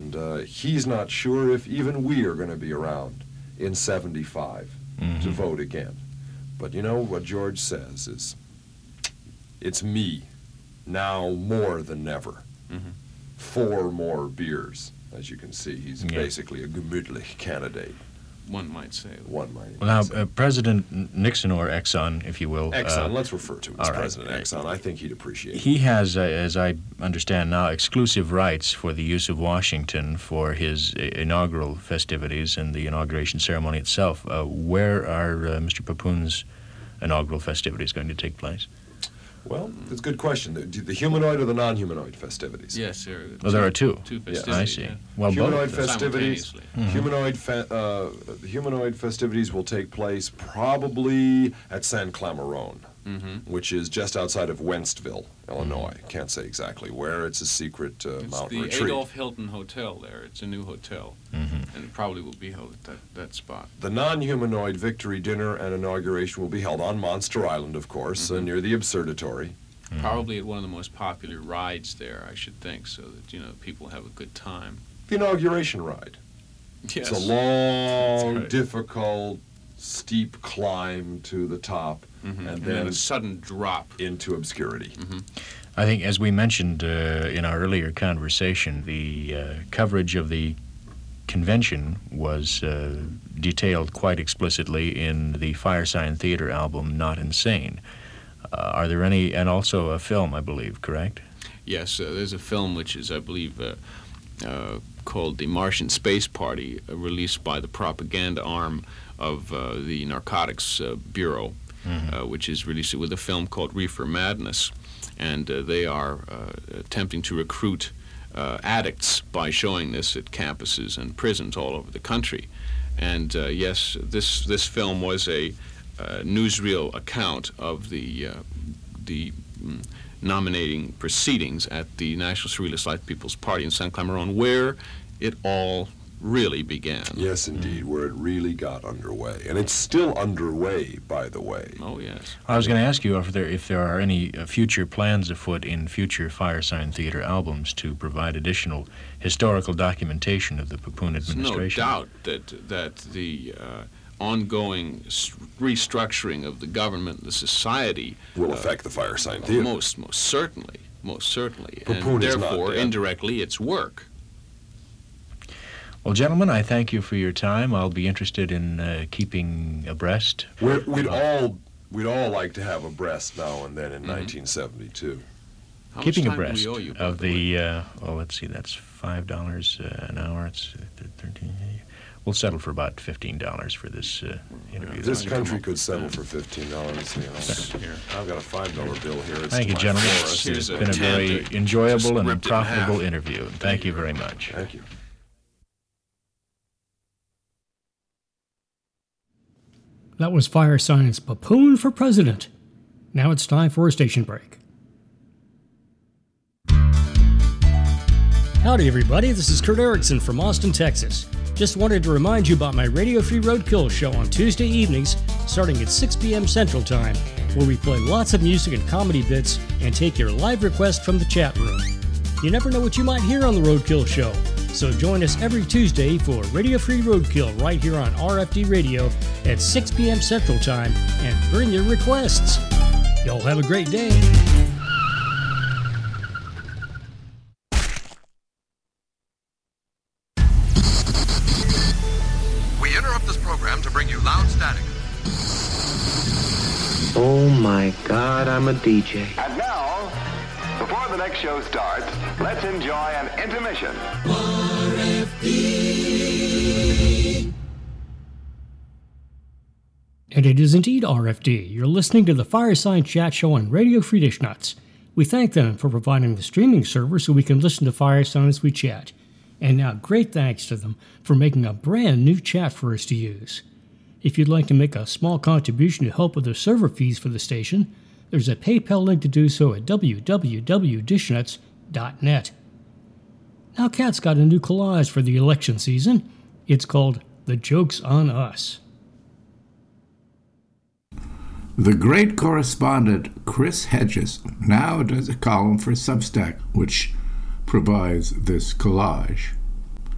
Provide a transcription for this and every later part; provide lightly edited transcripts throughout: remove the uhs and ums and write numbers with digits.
And he's not sure if even we are going to be around in 75 to vote again. But you know what George says is, it's me, now more than ever. 4 more beers. As you can see, he's basically a gemütlich candidate. One might say. One might Well, say. now, President Nixon, or Exxon, if you will. Exxon, let's refer to him as all right. President Exxon. I think he'd appreciate it. He has, as I understand now, exclusive rights for the use of Washington for his inaugural festivities and the inauguration ceremony itself. Where are Mr. Papoon's inaugural festivities going to take place? Well, that's a good question. The humanoid or the non-humanoid festivities? Yes, sir. Well, there are two. Two Yes. festivities. I see. Yeah. Well, Humanoid both. festivities. Simultaneously. Humanoid festivities will take place probably at San Clamaron, which is just outside of Wentzville, Illinois. Can't say exactly where. It's a secret It's mountain the retreat. Adolf Hilton Hotel there. It's a new hotel, and it probably will be held at that spot. The non-humanoid victory dinner and inauguration will be held on Monster Island, of course, near the Observatory. Probably at one of the most popular rides there, I should think, so that people have a good time. The inauguration ride. Yes. It's a long, That's right. difficult, steep climb to the top, And and then then a sudden drop. into obscurity. I think, as we mentioned in our earlier conversation, the coverage of the convention was detailed quite explicitly in the Firesign Theater album, Not Insane. Are there any, and also a film, I believe, correct? Yes, there's a film which is, I believe, called The Martian Space Party, released by the propaganda arm of the Narcotics Bureau, which is released with a film called Reefer Madness. And they are attempting to recruit addicts by showing this at campuses and prisons all over the country. And yes, this film was a newsreel account of the nominating proceedings at the National Surrealist Life People's Party in San Clamaron, where it all really began. Yes, indeed, where it really got underway. And it's still underway, by the way. Oh, yes. I was going to ask you if there are any future plans afoot in future Firesign Theater albums to provide additional historical documentation of the Papoon There's no administration. doubt that the ongoing restructuring of the government and the society Will affect the Firesign Theater. most certainly, Papoon and is not therefore dead. indirectly its work. Well, gentlemen, I thank you for your time. I'll be interested in keeping abreast. We'd all like to have a breast now and then in 1972. How Keeping much time abreast do we owe you, by of the way? let's see, that's $5 an hour. It's 13. We'll settle for about $15 for this interview. This country could settle for $15. Here. I've got a $5 bill here. It's Thank to you, my gentlemen. florist. It's Here's a been a 10 very to enjoyable just and ripped it in half. profitable interview. Thank you very much. Thank you. That was Firesign's Papoon for President. Now it's time for a station break. Howdy, everybody. This is Kurt Erickson from Austin, Texas. Just wanted to remind you about my Radio Free Roadkill show on Tuesday evenings, starting at 6 p.m. Central Time, where we play lots of music and comedy bits and take your live requests from the chat room. You never know what you might hear on the Roadkill show, so join us every Tuesday for Radio Free Roadkill right here on RFD Radio at 6 p.m. Central Time, and bring your requests. Y'all have a great day. We interrupt this program to bring you loud static. Oh my God, I'm a DJ. And now, before the next show starts, let's enjoy an intermission. And it is indeed RFD. You're listening to the Firesign Chat Show on Radio Free Dish Nuts. We thank them for providing the streaming server so we can listen to Firesign as we chat. And now, great thanks to them for making a brand new chat for us to use. If you'd like to make a small contribution to help with the server fees for the station, there's a PayPal link to do so at www.dishnuts.net. Now, Kat's got a new collage for the election season. It's called The Joke's on Us. The great correspondent Chris Hedges now does a column for Substack, which provides this collage.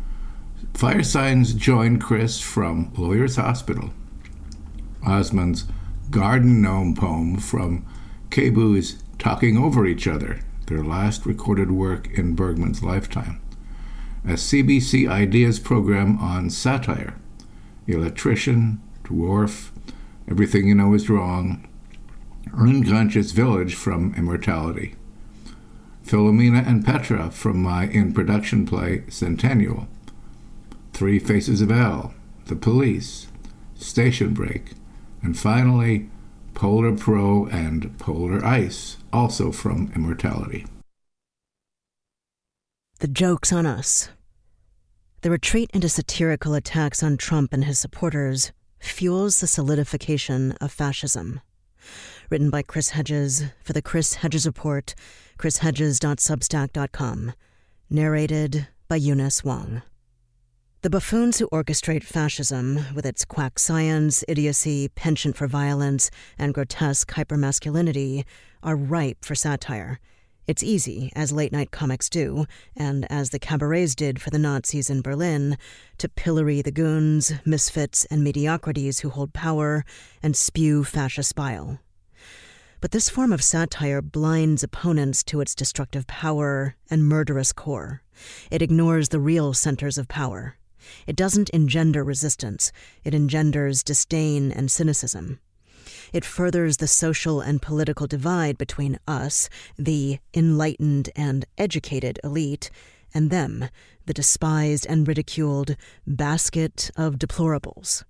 Firesigns join Chris from Lawyer's Hospital. Osmond's Garden Gnome poem from Kebu's Talking Over Each Other, their last recorded work in Bergman's lifetime. A CBC Ideas program on satire. Electrician, Dwarf, Everything You Know Is Wrong, Unconscious Village from Immortality. Philomena and Petra from my in-production play Centennial. Three Faces of L, The Police, Station Break, and finally Polar Pro and Polar Ice, also from Immortality. The joke's on us. The retreat into satirical attacks on Trump and his supporters fuels the solidification of fascism. Written by Chris Hedges for the Chris Hedges Report, chrishedges.substack.com. Narrated by Eunice Wong. The buffoons who orchestrate fascism, with its quack science, idiocy, penchant for violence, and grotesque hypermasculinity, are ripe for satire. It's easy, as late-night comics do, and as the cabarets did for the Nazis in Berlin, to pillory the goons, misfits, and mediocrities who hold power and spew fascist bile. But this form of satire blinds opponents to its destructive power and murderous core. It ignores the real centers of power. It doesn't engender resistance. It engenders disdain and cynicism. It furthers the social and political divide between us, the enlightened and educated elite, and them, the despised and ridiculed basket of deplorables.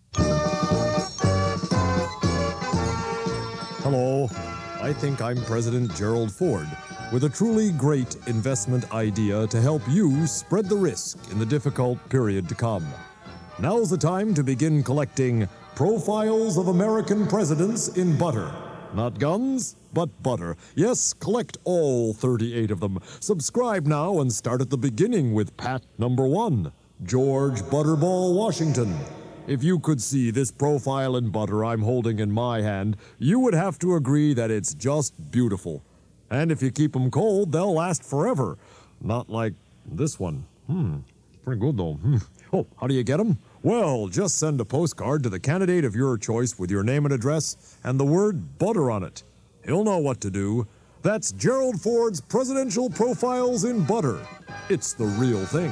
Hello, I think I'm President Gerald Ford, with a truly great investment idea to help you spread the risk in the difficult period to come. Now's the time to begin collecting profiles of American presidents in butter. Not guns, but butter. Yes, collect all 38 of them. Subscribe now and start at the beginning with Pat number 1, George Butterball Washington. If you could see this profile in butter I'm holding in my hand, you would have to agree that it's just beautiful. And if you keep them cold, they'll last forever. Not like this one. Pretty good though. Oh, how do you get them? Well, just send a postcard to the candidate of your choice with your name and address and the word butter on it. He'll know what to do. That's Gerald Ford's Presidential Profiles in Butter. It's the real thing.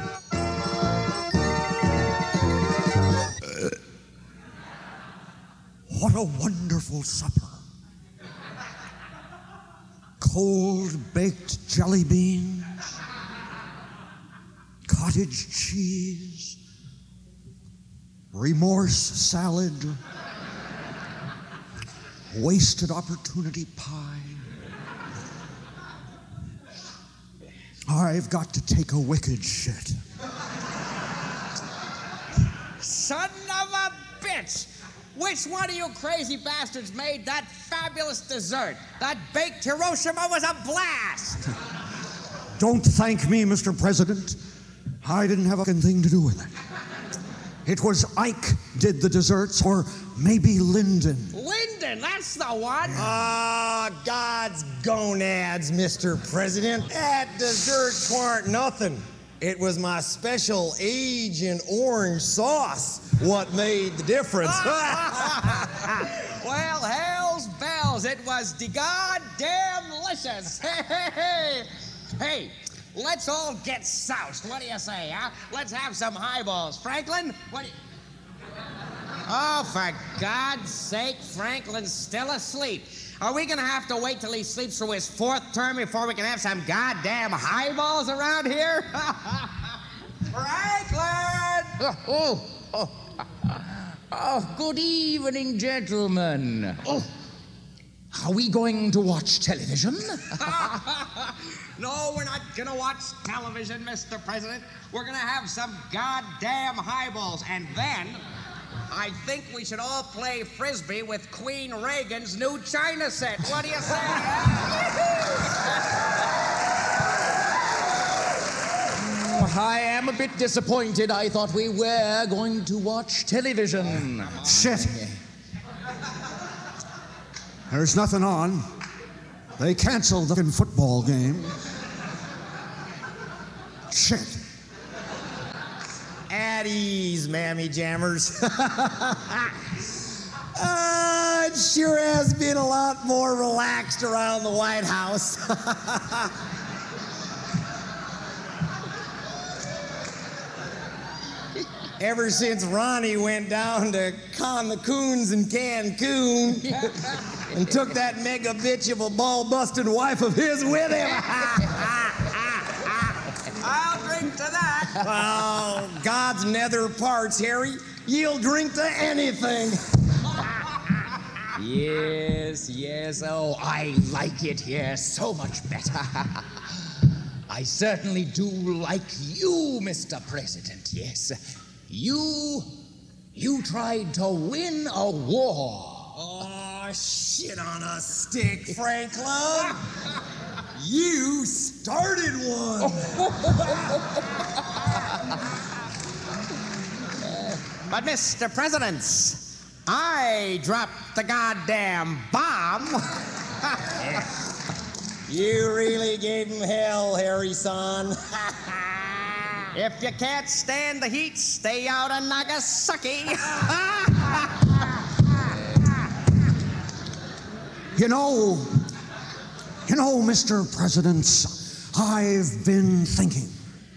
What a wonderful supper. Cold baked jelly beans, cottage cheese, remorse salad, wasted opportunity pie. I've got to take a wicked shit. Son of a bitch! Which one of you crazy bastards made that fabulous dessert? That baked Hiroshima was a blast! Don't thank me, Mr. President. I didn't have a thing to do with it. It was Ike did the desserts, or maybe Lyndon. Lyndon, that's the one! God's gonads, Mr. President. That dessert weren't nothing. It was my special Agent Orange sauce what made the difference. Well, hell's bells, it was de goddamn delicious. Hey, let's all get soused. What do you say, huh? Let's have some highballs. Franklin, what do you... Oh, for God's sake, Franklin's still asleep. Are we gonna have to wait till he sleeps through his 4th term before we can have some goddamn highballs around here? Franklin! Oh, good evening, gentlemen. Oh, are we going to watch television? No, we're not gonna watch television, Mr. President. We're gonna have some goddamn highballs, and then I think we should all play Frisbee with Queen Reagan's new China set. What do you say? I am a bit disappointed. I thought we were going to watch television. Shit. There's nothing on. They canceled the football game. Shit. at ease, Mammy Jammers. It sure has been a lot more relaxed around the White House. Ever since Ronnie went down to con the coons in Cancun and took that mega bitch of a ball-busting wife of his with him. I'll drink to that. Oh, God's nether parts, Harry. You'll drink to anything. Yes, yes. Oh, I like it here so much better. I certainly do like you, Mr. President, yes. You tried to win a war. Oh, shit on a stick, Franklin. You started one. But, Mr. President, I dropped the goddamn bomb. You really gave him hell, Harry-san. If you can't stand the heat, stay out of Nagasaki. You know, Mr. President, I've been thinking.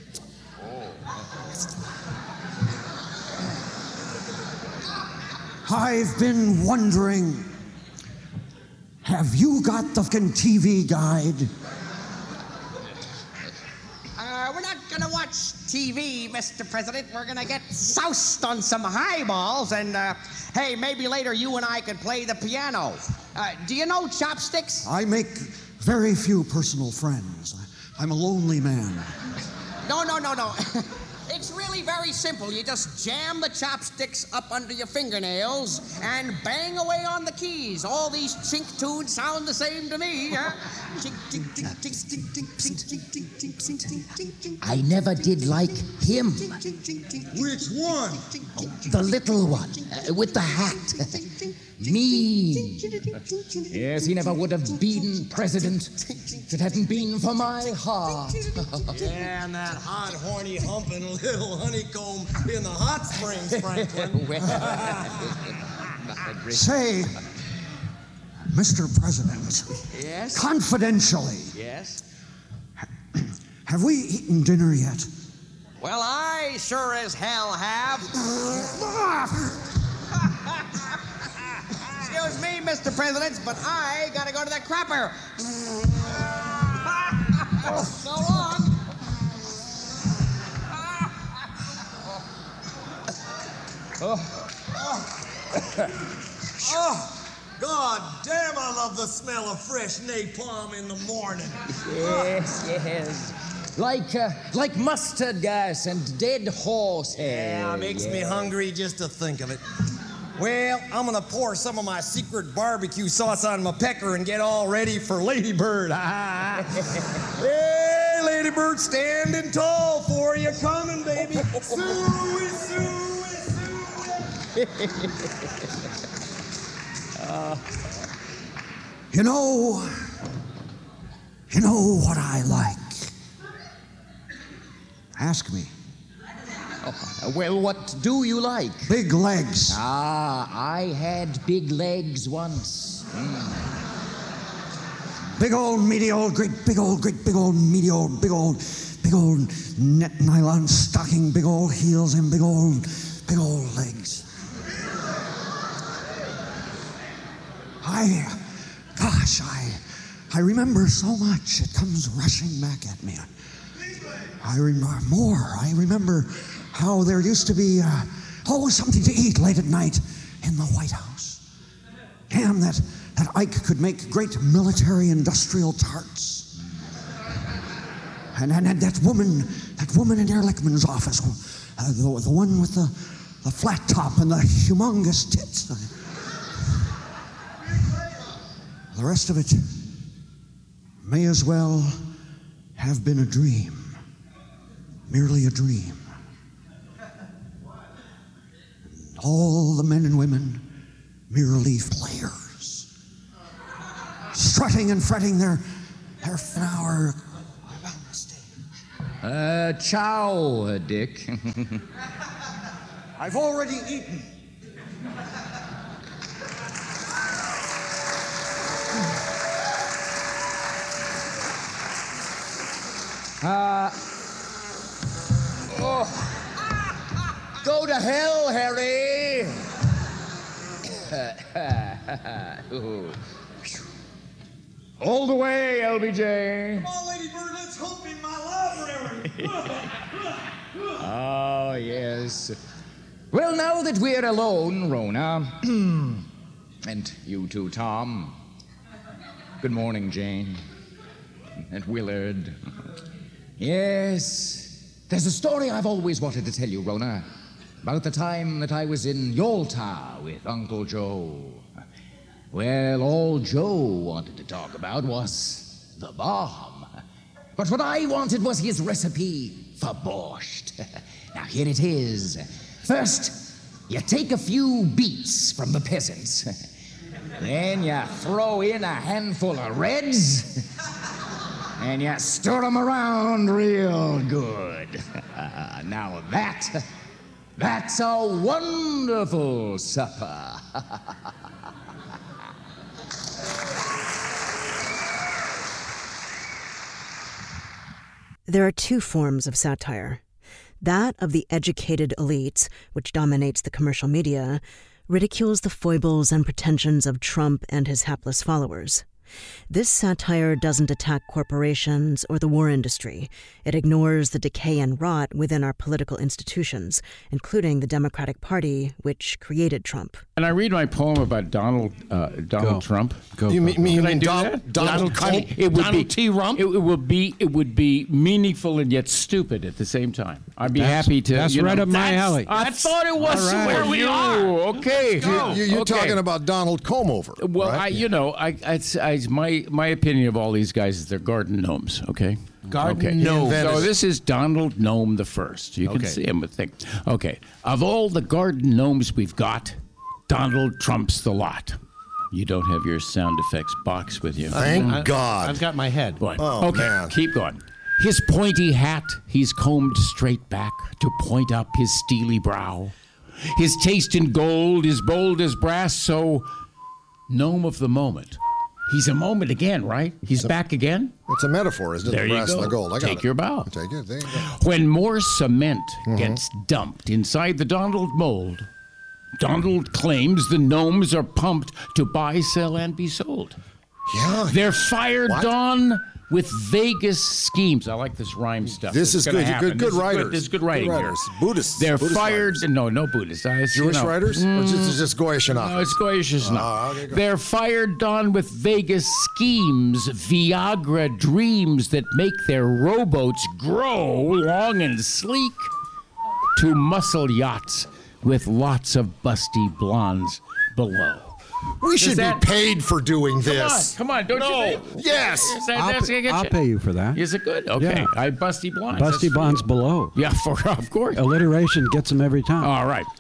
I've been wondering, have you got the fucking TV guide? We're not gonna watch TV, Mr. President. We're gonna get soused on some highballs, and hey, maybe later you and I could play the piano. Do you know chopsticks? I make very few personal friends. I'm a lonely man. No. It's really very simple. You just jam the chopsticks up under your fingernails and bang away on the keys. All these chink tunes sound the same to me, huh? I never did like him. Which one? The little one, with the hat. Me. Yes, he never would have been president if it hadn't been for my heart. Yeah, and that hot, horny, humping little honeycomb in the hot springs, Franklin. Say, Mr. President. Yes? Confidentially. Yes? Have we eaten dinner yet? Well, I sure as hell have. Excuse me, Mr. President, but I gotta go to the crapper. So long. God damn, I love the smell of fresh napalm in the morning. Yes. Like mustard gas and dead horsehair. Yeah, it makes me hungry just to think of it. Well, I'm gonna pour some of my secret barbecue sauce on my pecker and get all ready for Lady Bird. Hey, Lady Bird, standing tall for you, coming, baby. Suey. You know what I like? Ask me. Well, what do you like? Big legs. I had big legs once. Big old, meaty old, great big old, meaty old, big old net nylon stocking, big old heels, and big old legs. I remember so much. It comes rushing back at me. I remember how there used to be something to eat late at night in the White House. Damn, that Ike could make great military industrial tarts. And that woman in Ehrlichman's office, the one with the flat top and the humongous tits. The rest of it may as well have been a dream. Merely a dream. All the men and women merely players, strutting and fretting their flower. Ciao, Dick. I've already eaten. Go to hell, Harry! All the way, LBJ. Come on, Lady Bird, let's hope in my library. Oh, yes. Well, now that we're alone, Rona, and you too, Tom. Good morning, Jane. And Willard. Yes, there's a story I've always wanted to tell you, Rona, about the time that I was in Yalta with Uncle Joe. Well, all Joe wanted to talk about was the bomb. But what I wanted was his recipe for borscht. Now, here it is. First, you take a few beets from the peasants. Then you throw in a handful of reds. And you stir them around real good. Now that's a wonderful supper. There are two forms of satire. That of the educated elites, which dominates the commercial media, ridicules the foibles and pretensions of Trump and his hapless followers. This satire doesn't attack corporations or the war industry. It ignores the decay and rot within our political institutions, including the Democratic Party, which created Trump. Can I read my poem about Donald Trump? You mean Donald T. Rump? It would be meaningful and yet stupid at the same time. I'd be happy to. That's right up my alley. I thought it was right. where we are. Okay, You're talking about Donald Comeover. Well, right? my opinion of all these guys is they're garden gnomes. Okay. Garden gnomes. So this is Donald Gnome the First. You can see him and think, okay, of all the garden gnomes we've got, Donald trumps the lot. You don't have your sound effects box with you. Thank God. I've got my head. Okay, man. Keep going. His pointy hat, he's combed straight back to point up his steely brow. His taste in gold is bold as brass, so gnome of the moment. He's a moment again, right? He's back again? It's a metaphor, isn't it? There the brass you go. and the gold. I got Take it. your bow. Take it. There you go. When more cement gets dumped inside the Donald mold, Donald claims the gnomes are pumped to buy, sell, and be sold. Yeah. They're fired on with Vegas schemes. I like this rhyme stuff. This is good. Good writers. There's good writing here. Buddhists. They're Buddhist fired. writers. No Buddhists. Jewish writers? Or just Goya Shanach? No, it's Goya Shanach. Okay, They're fired on with Vegas schemes, Viagra dreams that make their rowboats grow long and sleek, to muscle yachts with lots of busty blondes below. We should be paid for doing this. Come on, don't you think? Yes. I'll pay you for that. Is it good? Okay. Yeah. I busty blondes. Busty blondes below. Yeah, of course. Alliteration gets them every time. All right.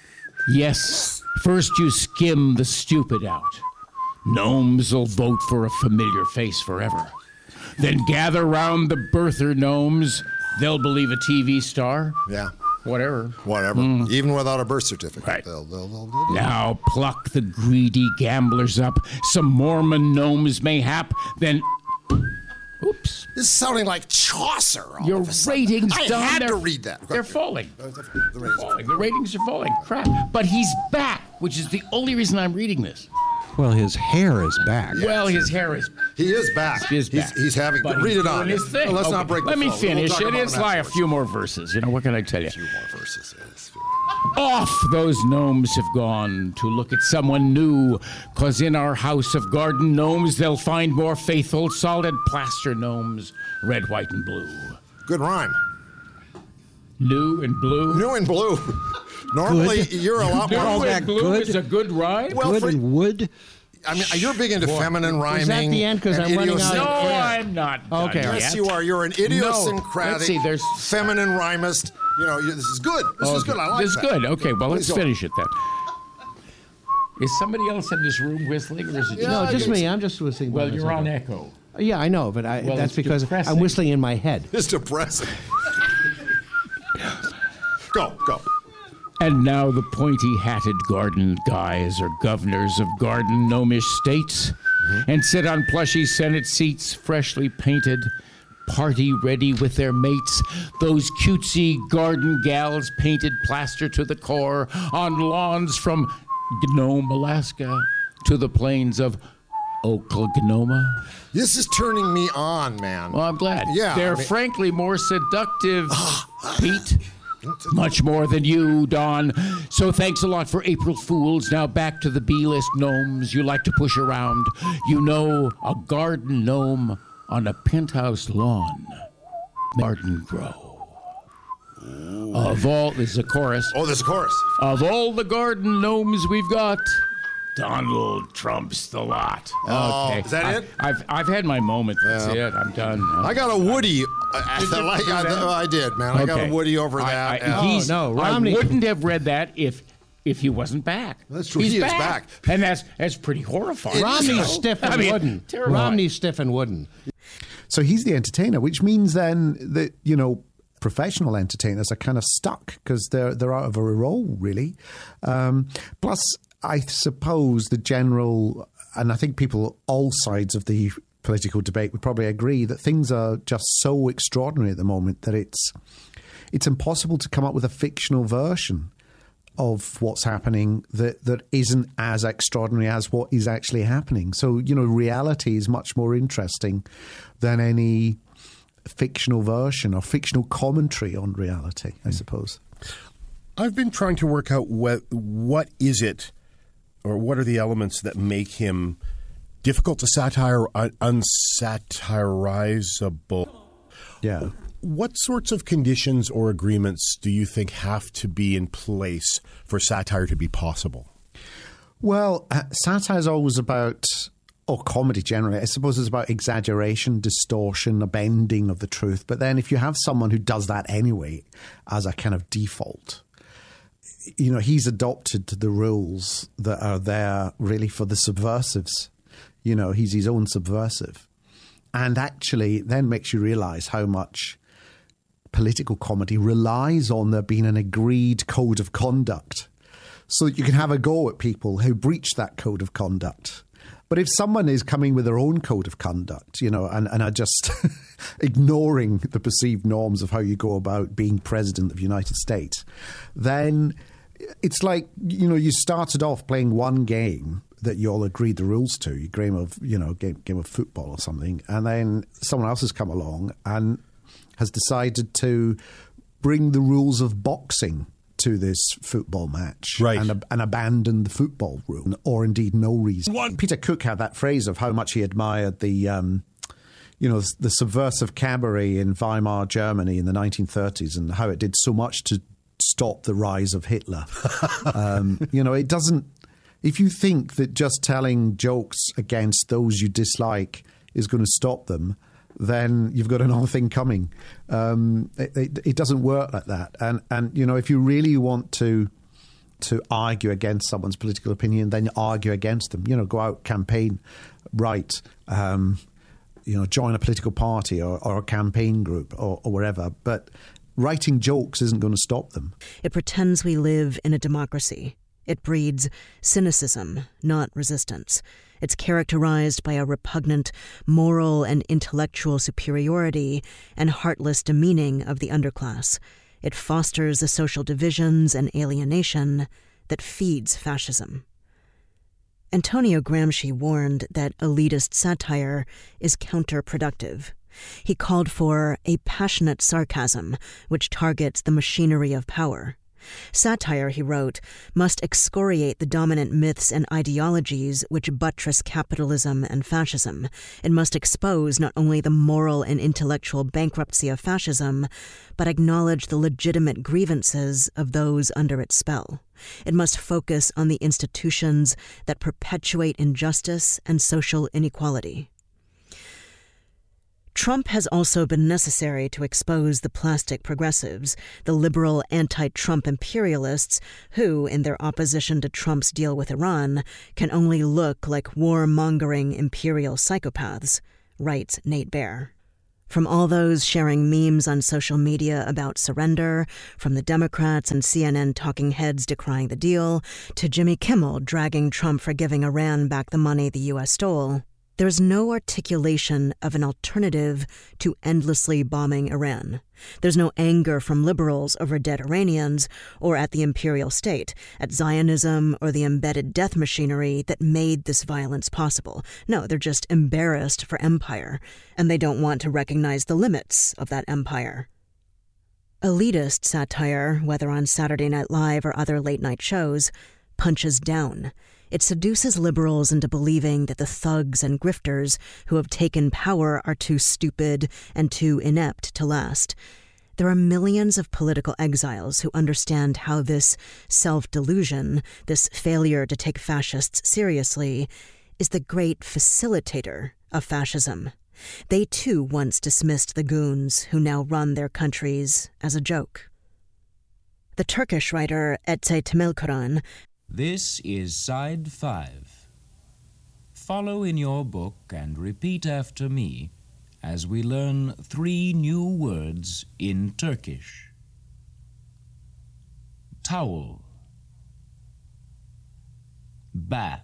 Yes, first you skim the stupid out. Gnomes will vote for a familiar face forever. Then gather round the birther gnomes. They'll believe a TV star. Yeah. Whatever. Even without a birth certificate. Right. They'll Now pluck the greedy gamblers up. Some Mormon gnomes mayhap. Then, oops. This is sounding like Chaucer. Your ratings, I Don, had to read that. They're falling. The ratings are falling. Crap. But he's back, which is the only reason I'm reading this. Well, his hair is back. Well, his hair is. He is back. He's back. He's having. But read he's it on. doing his thing. Well, let's Okay. not break. Let the me flow. finish. We'll talk It's about like a afterwards. few more verses. You know, what can I tell you? A few more verses. Off those gnomes have gone to look at someone new, 'cause in our house of garden gnomes they'll find more faithful, solid plaster gnomes, red, white, and blue. Good rhyme. New and blue. New and blue. Normally, you're a lot more. New and blue is a good rhyme. Well, Good and wood. I mean, you're big into feminine rhyming. Is that the end? 'Cause and I'm running out of No, air. I'm not. Okay, done Yes, yet. you are. You're an Let's idiosyncratic, see, there's feminine rhymist. You know, this is good. This is good. I like This is that. good. Okay, well, let's Please go. finish it then. Is somebody else in this room whistling, or is it No, just me. I'm just whistling. by Well, you're myself. on echo. Yeah, I know, but Well, that's it's because depressing. I'm whistling in my head. It's depressing. Go. And now the pointy-hatted garden guys are governors of garden gnomish states and sit on plushy Senate seats, freshly painted, party-ready with their mates. Those cutesy garden gals painted plaster to the core on lawns from Gnome, Alaska to the plains of Oklahoma. This is turning me on, man. Well, I'm glad. Yeah. They're frankly more seductive, Pete. Much more than you, Don. So thanks a lot for April Fools. Now back to the B-list gnomes you like to push around. You know, a garden gnome on a penthouse lawn. Garden grow. Of all, this is a chorus. Oh, there's a chorus. Of all the garden gnomes we've got, Donald Trump's the lot. Oh, Okay. is that it? I've had my moment. That's it. I'm done. I got a Woody. I did, man. I got a Woody over that. Romney. I wouldn't have read that if he wasn't back. That's true. He's He is back. And that's pretty horrifying. Romney's stiff and wooden. Terrible. Romney's stiff and wooden. So he's the entertainer, which means then that, you know, professional entertainers are kind of stuck because they're out of a role, really. Plus, I suppose the general, and I think people, all sides of the political debate would probably agree that things are just so extraordinary at the moment that it's impossible to come up with a fictional version of what's happening that isn't as extraordinary as what is actually happening. So, you know, reality is much more interesting than any fictional version or fictional commentary on reality, I suppose. I've been trying to work out what is it, or what are the elements that make him difficult to satire, unsatirizable? Yeah. What sorts of conditions or agreements do you think have to be in place for satire to be possible? Well, satire is always about, or comedy generally, I suppose it's about exaggeration, distortion, a bending of the truth. But then if you have someone who does that anyway as a kind of default, you know, he's adopted the rules that are there really for the subversives. You know, he's his own subversive. And actually then makes you realize how much political comedy relies on there being an agreed code of conduct so that you can have a go at people who breach that code of conduct. But if someone is coming with their own code of conduct, you know, and are just ignoring the perceived norms of how you go about being president of the United States, then it's like, you know, you started off playing one game that you all agreed the rules to, your game of, you know, game of football or something, and then someone else has come along and has decided to bring the rules of boxing to this football match, right, and abandon the football rule, or indeed no reason. Peter Cook had that phrase of how much he admired the, you know, the subversive cabaret in Weimar, Germany in the 1930s, and how it did so much to stop the rise of Hitler. You know, it doesn't. If you think that just telling jokes against those you dislike is going to stop them, then you've got another thing coming. It doesn't work like that. And you know, if you really want to argue against someone's political opinion, then you argue against them. You know, go out, campaign, write, you know, join a political party or a campaign group or wherever. But writing jokes isn't going to stop them. It pretends we live in a democracy. It breeds cynicism, not resistance. It's characterized by a repugnant moral and intellectual superiority and heartless demeaning of the underclass. It fosters the social divisions and alienation that feeds fascism. Antonio Gramsci warned that elitist satire is counterproductive. He called for a passionate sarcasm which targets the machinery of power. Satire, he wrote, must excoriate the dominant myths and ideologies which buttress capitalism and fascism. It must expose not only the moral and intellectual bankruptcy of fascism, but acknowledge the legitimate grievances of those under its spell. It must focus on the institutions that perpetuate injustice and social inequality. Trump has also been necessary to expose the plastic progressives, the liberal anti-Trump imperialists who, in their opposition to Trump's deal with Iran, can only look like warmongering imperial psychopaths, writes Nate Baer. From all those sharing memes on social media about surrender, from the Democrats and CNN talking heads decrying the deal, to Jimmy Kimmel dragging Trump for giving Iran back the money the U.S. stole, there's no articulation of an alternative to endlessly bombing Iran. There's no anger from liberals over dead Iranians or at the imperial state, at Zionism or the embedded death machinery that made this violence possible. No, they're just embarrassed for empire, and they don't want to recognize the limits of that empire. Elitist satire, whether on Saturday Night Live or other late-night shows, punches down. It seduces liberals into believing that the thugs and grifters who have taken power are too stupid and too inept to last. There are millions of political exiles who understand how this self-delusion, this failure to take fascists seriously, is the great facilitator of fascism. They too once dismissed the goons who now run their countries as a joke. The Turkish writer Ece Temelkuran. This is side 5. Follow in your book and repeat after me as we learn 3 new words in Turkish. Towel, bath,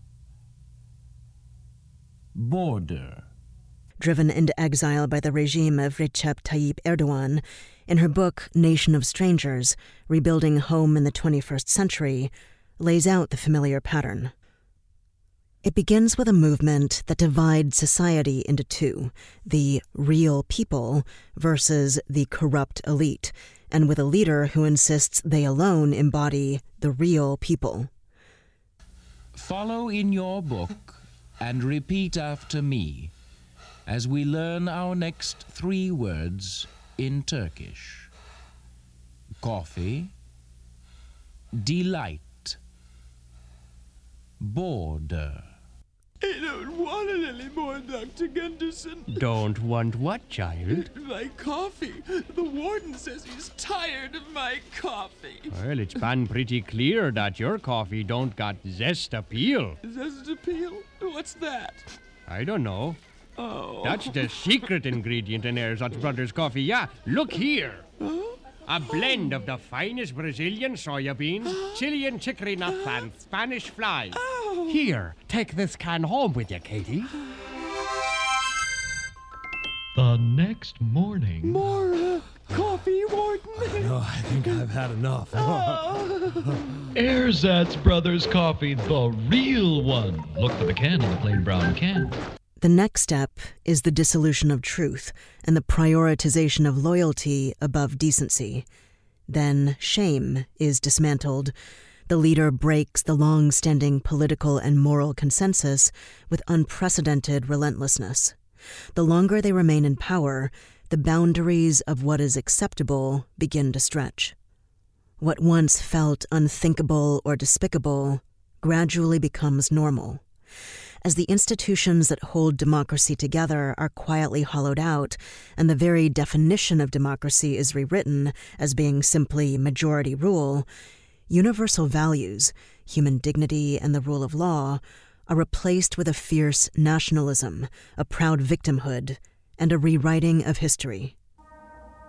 border. Driven into exile by the regime of Recep Tayyip Erdogan, in her book Nation of Strangers, Rebuilding Home in the 21st Century, lays out the familiar pattern. It begins with a movement that divides society into two, the real people versus the corrupt elite, and with a leader who insists they alone embody the real people. Follow in your book and repeat after me as we learn our next 3 words in Turkish. Coffee, delight, border. I don't want it anymore, Dr. Gunderson. Don't want what, child? My coffee. The warden says he's tired of my coffee. Well, it's been pretty clear that your coffee don't got zest appeal. Zest appeal? What's that? I don't know. Oh. That's the secret ingredient in Erzatz Brothers coffee. Yeah, look here. Huh? A blend of the finest Brazilian soya beans, Chilean chicory nuts, and Spanish flies. Oh. Here, take this can home with you, Katie. The next morning. More coffee, Warden. No, I think I've had enough. Erzatz Brothers coffee, the real one. Look for the can in the plain brown can. The next step is the dissolution of truth and the prioritization of loyalty above decency. Then shame is dismantled. The leader breaks the long-standing political and moral consensus with unprecedented relentlessness. The longer they remain in power, the boundaries of what is acceptable begin to stretch. What once felt unthinkable or despicable gradually becomes normal. As the institutions that hold democracy together are quietly hollowed out, and the very definition of democracy is rewritten as being simply majority rule, universal values, human dignity and the rule of law, are replaced with a fierce nationalism, a proud victimhood, and a rewriting of history.